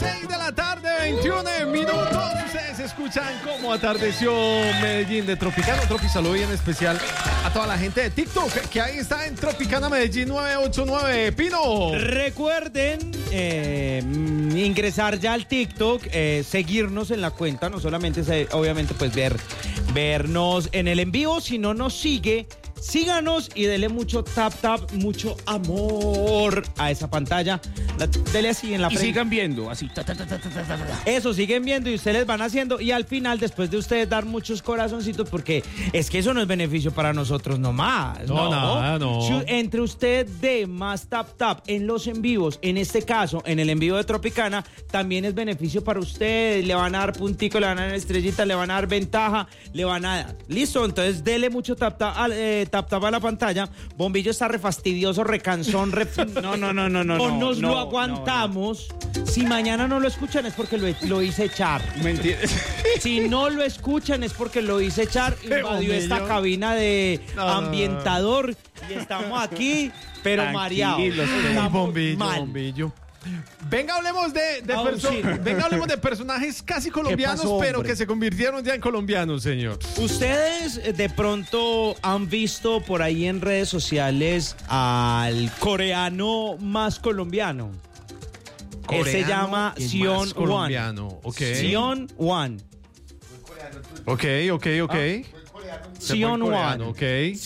6:21. Ustedes escuchan cómo atardeció Medellín de Tropicana. Tropi, saludo y en especial a toda la gente de TikTok que ahí está en Tropicana Medellín 989. Pino. Recuerden ingresar ya al TikTok, seguirnos en la cuenta, no solamente obviamente pues vernos en el en vivo, si no nos sigue. Síganos y dele mucho tap, mucho amor a esa pantalla. Dele así en la frente. Y sigan viendo, así. Eso, siguen viendo y ustedes van haciendo. Y al final, después de ustedes dar muchos corazoncitos, porque es que eso no es beneficio para nosotros nomás. No, nada, no. Si entre usted dé más tap en los en vivos, en este caso, en el en vivo de Tropicana, también es beneficio para ustedes. Le van a dar puntico, le van a dar estrellita, le van a dar ventaja, le van a dar. Listo, entonces dele mucho tap a la pantalla. Bombillo está re fastidioso, recansón, No nos lo aguantamos. Si mañana no lo escuchan es porque lo hice echar. Mentira. Si no lo escuchan es porque lo hice echar. Invadió esta cabina de ambientador y estamos aquí, pero mareados. Bombillo. Venga, hablemos de personajes casi colombianos, pasó, pero que se convirtieron ya en colombianos, señor. Ustedes de pronto han visto por ahí en redes sociales al coreano más colombiano. Él se llama Sion Wan. Okay. Sion Wan. Ok. Sion Wan. Ok.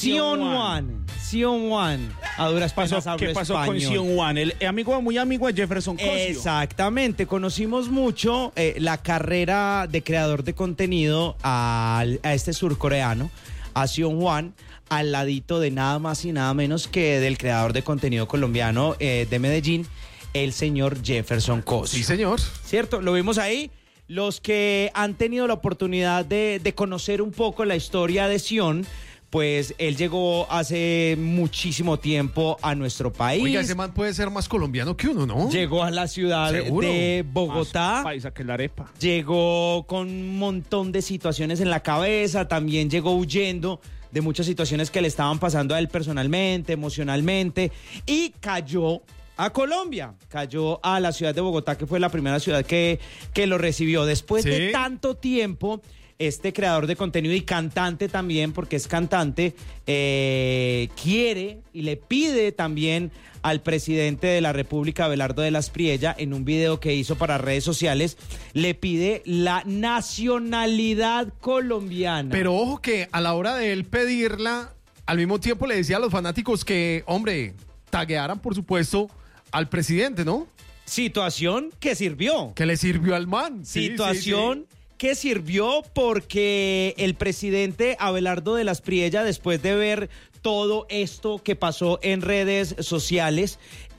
Sion Wan. A duras penas habla ¿Qué pasó español. con Sion Wan? El muy amigo de Jefferson Cosio. Exactamente. Conocimos mucho la carrera de creador de contenido a este surcoreano, a Sion Wan, al ladito de nada más y nada menos que del creador de contenido colombiano de Medellín, el señor Jefferson Cosio. Sí, señor. ¿Cierto? Lo vimos ahí. Los que han tenido la oportunidad de conocer un poco la historia de Sion, pues él llegó hace muchísimo tiempo a nuestro país. Oiga, ese man puede ser más colombiano que uno, ¿no? Llegó a la ciudad ¿Seguro? de Bogotá. Más paisa que la arepa. Llegó con un montón de situaciones en la cabeza. También llegó huyendo de muchas situaciones que le estaban pasando a él personalmente, emocionalmente. Y cayó a Colombia, cayó a la ciudad de Bogotá, que fue la primera ciudad que lo recibió. Después de tanto tiempo, este creador de contenido y cantante también, porque es cantante, quiere y le pide también al presidente de la República, Abelardo de las Priella, en un video que hizo para redes sociales, le pide la nacionalidad colombiana. Pero ojo que a la hora de él pedirla, al mismo tiempo le decía a los fanáticos que, hombre, taguearan, por supuesto, al presidente, ¿no? Situación que sirvió. Que le sirvió al man. Situación que sirvió porque el presidente Abelardo de las Priella, después de ver todo esto que pasó en redes sociales,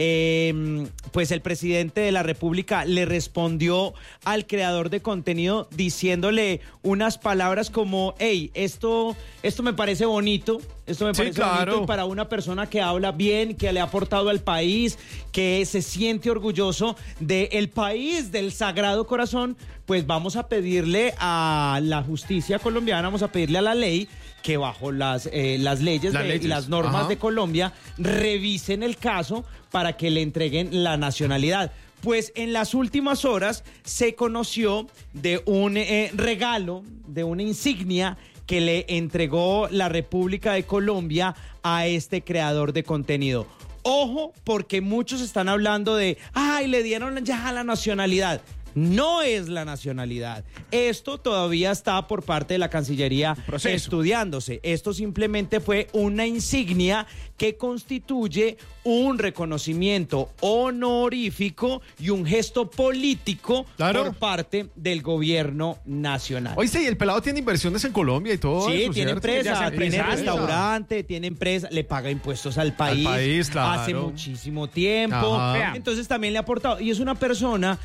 pues el presidente de la República le respondió al creador de contenido diciéndole unas palabras como: hey, esto me parece bonito, bonito, y para una persona que habla bien, que le ha aportado al país, que se siente orgulloso del país, del Sagrado Corazón, pues vamos a pedirle a la justicia colombiana, vamos a pedirle a la ley que bajo las leyes y las normas de Colombia revisen el caso para que le entreguen la nacionalidad. Pues en las últimas horas se conoció de un regalo, de una insignia que le entregó la República de Colombia a este creador de contenido. Ojo, porque muchos están hablando de, ay, le dieron ya la nacionalidad. No es la nacionalidad. Esto todavía está por parte de la Cancillería estudiándose. Esto simplemente fue una insignia que constituye un reconocimiento honorífico y un gesto político por parte del gobierno nacional. Oíste, y el pelado tiene inversiones en Colombia y todo. Sí, eso, tiene ¿cierto? empresa, tiene restaurante, tiene empresa, le paga impuestos al país, claro. Hace muchísimo tiempo. Entonces también le ha aportado. Y es una persona,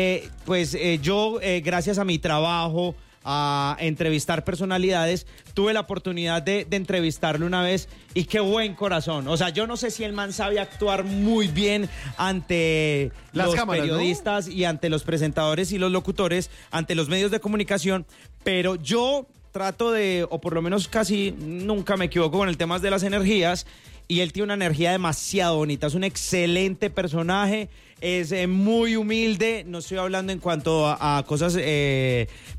yo, gracias a mi trabajo, a entrevistar personalidades, tuve la oportunidad de entrevistarlo una vez y qué buen corazón. O sea, yo no sé si el man sabe actuar muy bien ante los periodistas, ¿no? Y ante los presentadores y los locutores, ante los medios de comunicación, pero yo trato de, o por lo menos casi nunca me equivoco con el tema de las energías, y él tiene una energía demasiado bonita, es un excelente personaje, es muy humilde, no estoy hablando en cuanto a cosas